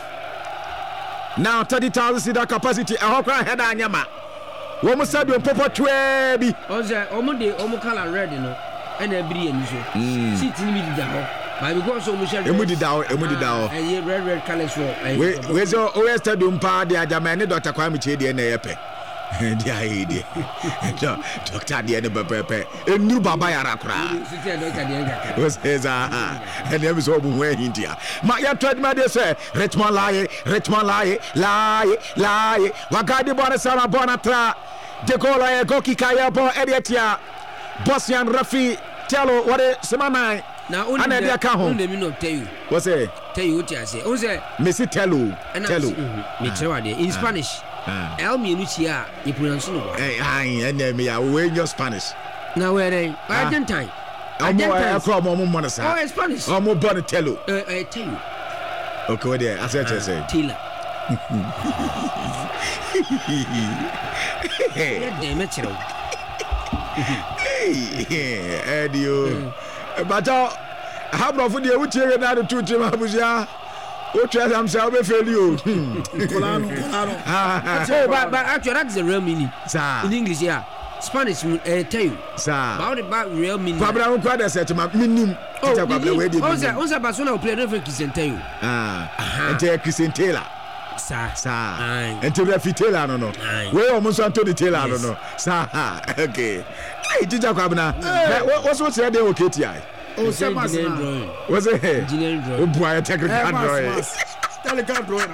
now thirty thousand seat capacity a hokra head anyama wo mo sabi o popo twa bi oze omo de omo color red no and e biri enu so seat ni mi di da ho but because omo share emu di da ho emu di da ho eh red red color so we we so o stadium pa de ajama ne Doctor Kwame Chedi na yepe dia ide doctor dia ne pepepe enu baba yara kura ozeza and em so bu hwe hindia ma ya trade ma de say Richmond laye Richmond laye laye laye wagadi bona sama bona tra de goal ya goki kaya bo Edietia Bosnian Rafi Telo what is sema nine na only ana dia ka ho only me no tell you what say tell you what you say o say Messi Telo Telo me tell you in Spanish el me no chia you pronounce no eh ai na me ya we your Spanish na where Argentine Argentine ko mo mo na sa oh Spanish oh mo born Telo eh eh tell you okay what there I say say Tila yeah damn it you hey Edio but how about for the which you na the two team abuja o try am say we fail you Colano Colano so but but actually that's the real meaning sir in English yeah Spanish uh, tell you sir about about real meaning Kwabra ko kwada set ma minim oh Kwabra we dey once once Barcelona play different Christian tell you ah ente Christian Taylor sir sir ente Rafi Taylor no no we o mo so Anthony Taylor no no sir okay hey Tija Kwabna what's what say dey okay ti ai oh Sebas what's it engineering drawing o boy technical drawing technical drawing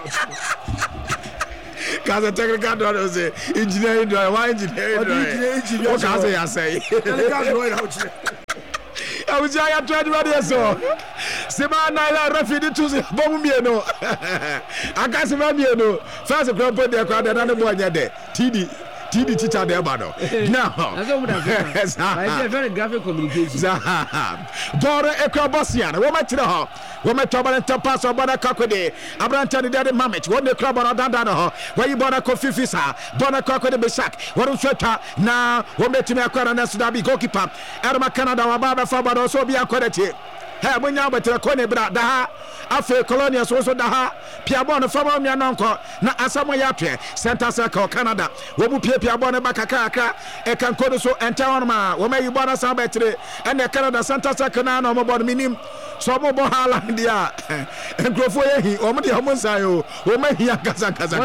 Cause technical drawing say engineering drawing why engineering drawing what can say I say technical drawing out I was ya try to do so Sema na la Rafi di tu bomu mie no aka se ma mie no first grandpa dey kwa dey na no boy nya dey T D T D teacher dey ba no now that's what that's I very graphic communication Dore ekwa bosian wo ma kire ho wo ma tobale tapas obana kakode abranta de de mamech wo ne club on danda no wo yi bona ko fifisa bona kakode be shak wo nsweta na wo metimi akwara na so da bi goalkeeper erma Canada wa ba ba fa ba so bi akwara Hey, when you have a cone bra daha, afe colonia so so daha, Piabon from me nonko, na asamo yapre, Santa Circle, Canada, Wobu Pia Piabon Bakaka, e can code so and town ma, Wome you bona Sabetre, and the Canada Santa Circle no more minim, so more hala India, and Grofoye, Omadi Homosayo, Wome here Kazakaza.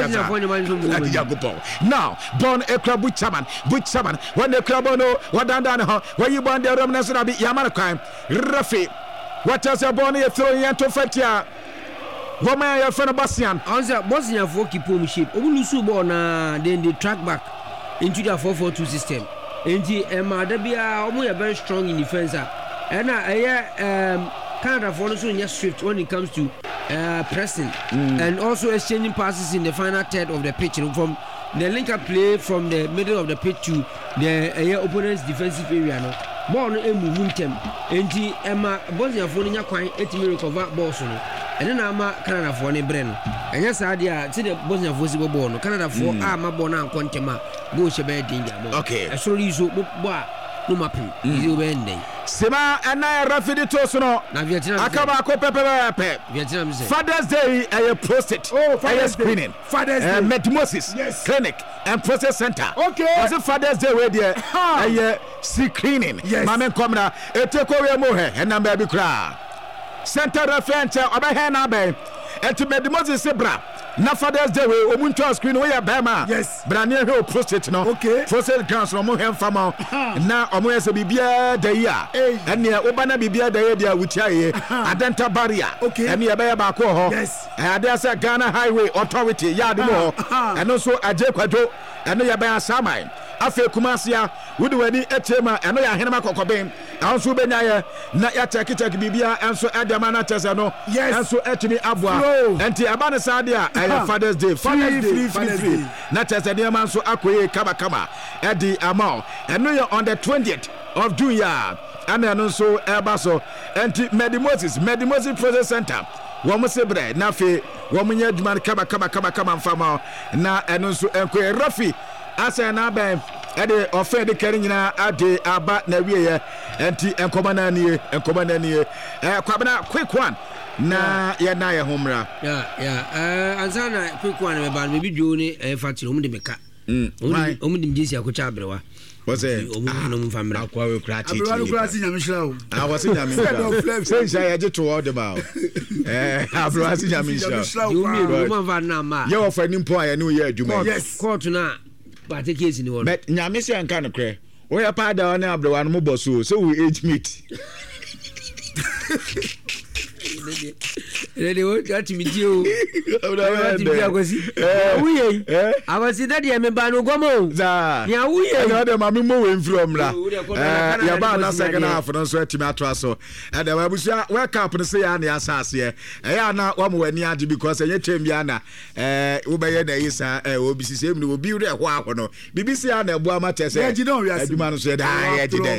Now, born a club with Chaman, with Chaman, when the club no, what done down, where you born the Roman National Yamanakai, Rafi. What else are born here throwing into Fatia? Woman, your friend Bastian. Answer Bosnia for keep home shape. Obulusu na then they track back into the four four two system. And the Emma Debia almost very strong in defense. And I um Canada for also in swift when it comes to uh, pressing mm. and also exchanging passes in the final third of the pitch from the link up play from the middle of the pitch to the uh, opponent's defensive area. No? Ball no move them. Enti Emma Bosnia for nya kwan etimi recover ball so no. Ene na ama Canada for ne bre no. Enya sa dia ti the Bosnia for si ball no. Canada for a ma ball na kontema go she be danger mo. Okay. E so ri so bo a no mapim. Izi be ndey. Sema ena Rafidi to no. Na Vietnam. Akaba ko pepe Vietnam say. Father's Day a prostate. Oh, Father's screening. Father's Day. Metamorphosis yes. Clinic and Process Center. Okay. Was it Father's Day where there a screening. Yes. Mama come na e take away mo he and number be kra. Center reference oba he na be. Et Metamorphosis sebra. Na Father's Day we omuntu screen we ya bema. Yes. Bra near he prostate no. Okay. Prostate cancer mo he fama. Na omo yese bibia da ya. And near obana bibia da ya dia wutia adenta barrier. Okay. And near be ba ko ho. Yes. And there say Ghana Highway Authority yard mo. And also aje kwado. And ya be asamai. Afe kumasia wudi wani etema eno ya henema kokobem anso benya ye na ya take take bibia enso edema na tese no enso etimi abua enti abane sade a Father's Day Father's Day free free na tese ne man so akoye kaba kaba edi amao eno ye on the twentieth of June ya ana no so eba so enti Medimosis Medimosis Process Center womo sebre na fe womo nya adwuma kaba kaba kaba kaba mfama na eno so enkoye Rafi asa na ben ede ofede kare nyina ade aba na wiye enti enkoma na nie enkoma na nie eh kwabena quick one na ye na ye homra yeah yeah eh ansana quick one me ba me bi dwo ni eh fatiri omu de meka mm omu de mjesi akocha abrewa what's it omu no mu famra akwa we kra titi abrewa kra si nyamishra o ah what's it nyamishra say say ye je to all the ba eh abrewa si nyamishra you me no man va na ma ye ofa ni mpo aye no ye adwuma yes court na but the case ni one but nyamisi anka no kre we ya pa da na abrewa no mo boso so we age meet Ready what me do? What me agosi? Uye. Agosi that ye me ba no gomo. Za. Ya uye. Na de ma me mo we from la. Eh ya ba na second half no so atimi ato so. E de wabusia World Cup no say ya na asase e. E ya na wa mo wani age because enye champion na eh wo be ye na yisa eh obi sisem ni obi re ho aho no. Bibisi ya na ebu ama tese. Aduma no so da ya jide.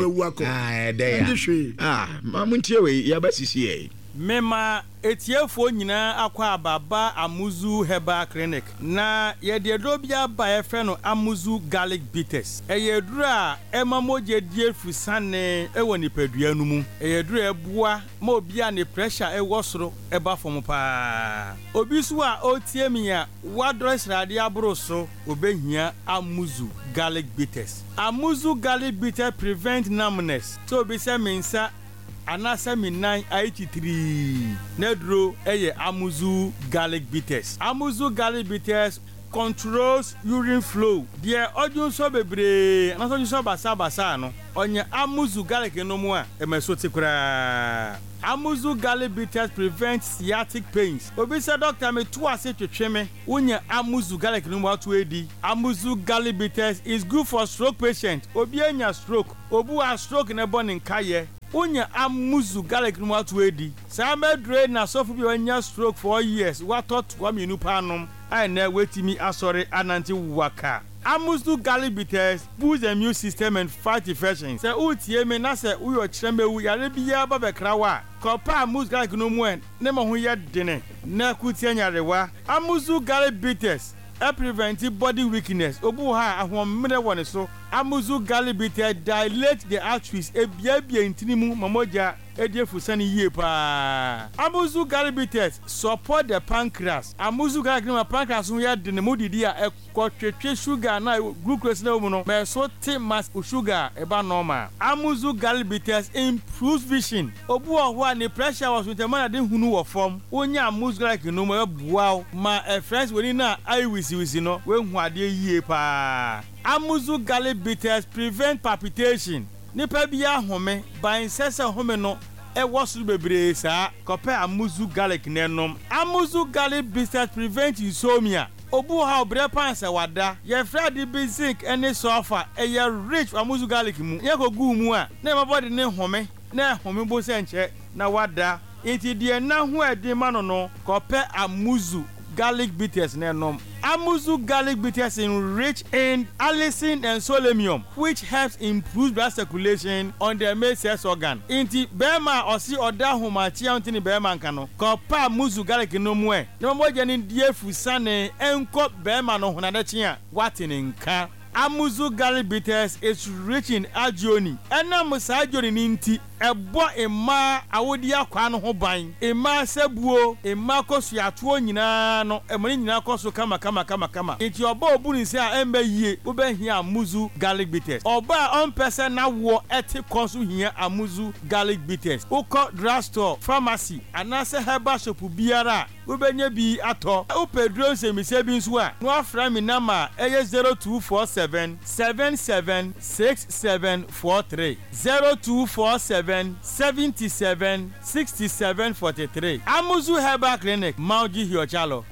Ah de. Ah ma muntie we ya ba sisi e. Mema etiefo nyina akwa ababa Amuzu Herbal Clinic na ye de dobia ba ye fe no Amuzu Garlic Bitters eye dura ema moje die fusane ewo nipadua nu mu eye dura ebua ma obi a ne pressure ewo soro eba fom pa obi so a otie mi a wadro srade abro so obehia Amuzu Garlic Bitters. Amuzu Garlic Bitters prevent numbness so obi se mensa anasa minan eighty-three nedro eye Amuzu Garlic Bitters. Amuzu Garlic Bitters controls urine flow. Dear odun so bebre anaso odun so basa basa no onye Amuzu Garlic no mu a emeso tikura. Amuzu Garlic Bitters prevent sciatic pains. Obi say doctor me to ase twetwe me wonya Amuzu Garlic no mu atu edi. Amuzu Garlic Bitters is good for stroke patient. Obi anya stroke, obu a stroke na born in kaye. Unya Amuzu Garlic no atu edi. Sa medre na sofu bi onya stroke for years. What thought wa me nupa nom. I na wetimi asore ananti waka. Amuzu Garlic Bitters boost the immune system and fight infections. Say utie me na say uyo chirembe wu yare biya ba bekra wa. Kopa Amuzu Garlic no mu en ne ma ho ye dene. Na kutie nyarewa. Amuzu Garlic Bitters e prevent body weakness. Obu ha ahomre woni so. Amuzu Garlic Bitters dilate the arteries e bia bia ntinimu mamoja ediefusani yie pa. Amuzu Garlic Bitters support the pancreas. Amuzu Garlic no pancreas ho ya de ne modidi a ekotwetwe sugar na glucose na omu no me so te mas sugar e ba normal. Amuzu Garlic Bitters improves vision. Obu oho a ne pressure was with the man de hunu wo form. Onya Amuzu Garlic no mo ebuaw ma e friends woni na ai wisi wisi no we hu ade yie pa. Amuzu Garlic Bitters prevent palpitation. Nipa bia home ban sese home no e wosu bebre sa kope Amuzu Garlic nenom. Amuzu Garlic Bitters prevent insomnia. Obu ha obre panse wada ye frade bi zinc ene sulfur e ye rich Amuzu Garlic mu ye ko gu mu a na ma body ne home na home bo se nche na wada enti de na ho edi ma no no kope Amuzu Garlic Bitters nenom. Amuzu Garlic Bitters is rich in allicin and selenium, which helps improve blood circulation on the male sex organ. Inti bema osi oda humachi antini bema nkano. Kopa Amuzu Garlic no mwe. Nemo moja ni die fusane enko bema no hunadachi ya watini nka. Amuzu Garlic Bitters is rich in agioni. Ena musa agioni ninti ebo ema awodi akwa no ho ban. Ema sebuo, ema kosu atuo nyina no, emoni nyina kosu kama kama kama kama. Enti oba obu ni se a embe yie, ube hia Amuzu Garlic Bitters. Oba on person na wo eti konsu hia Amuzu Garlic Bitters. Uko drugstore, pharmacy, anase herbal shop biara, ube nye bi ato. Upe drone se mi se bi nsu a. No afra mi nama eye zero two four seven seven seven six seven four three zero two four seven seven seven six seven four three. Amuzu Herbal Clinic, Mauji Hiochalo.